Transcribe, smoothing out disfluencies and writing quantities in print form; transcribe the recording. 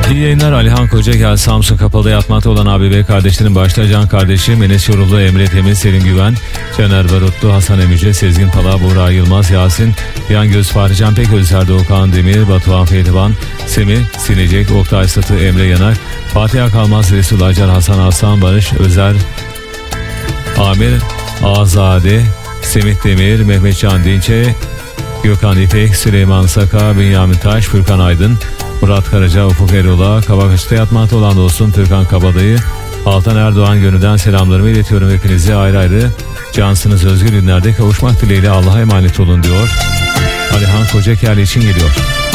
İyi yayınlar. Alihan Kocagel, Samsun Kapalı'da yatmakta olan ABB kardeşlerin başta Can kardeşi, Menes Yorullu, Emre Temiz, Selim Güven, Caner Barutlu, Hasan Emice, Sezgin Pala, Buğra Yılmaz, Yasin, Yan Göz, Fahri Can Pekgöz, Doğukan Demir, Batuhan Feydivan, Semih Sinecek, Oktay Satı, Emre Yanak, Fatih Kalmaz, Resul Acar, Hasan Aslan, Barış Özer, Amir Azade, Semih Demir, Mehmet Can Dinçe, Gökhan İpek, Süleyman Saka, Bünyamin Taş, Furkan Aydın, Murat Karaca, Ufuk Erol'a, Kabakaç'ta yatmakta olan dostum Türkan Kabadayı, Altan Erdoğan gönülden selamlarımı iletiyorum hepinize ayrı ayrı. Cansınız, özgür günlerde kavuşmak dileğiyle Allah'a emanet olun diyor. Alihan Kocagel için geliyor.